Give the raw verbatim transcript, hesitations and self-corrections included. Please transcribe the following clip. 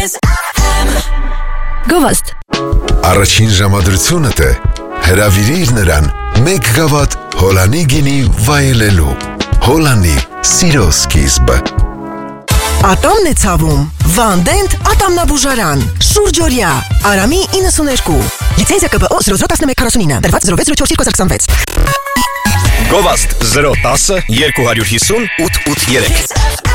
Գովաստ Առաջին ժամադրությունդ է հրավիրիր նրան մեկ գավաթ Հոլանի գինի վայելելու Հոլանի սիրո սկիզբը Ատոմն է ցավում Վանդենտ ատամնաբուժարան Շուրջօրյա Արամի իննսուններկու Լիցենզիա Կ Բ Օ զրո զրո տասնմեկ քառասունինը Դրված զրո վեց զրո չորս երկու հազար քսանվեց Գովաստ զրո տասը երկու հարյուր հիսուն ութ ութ երեք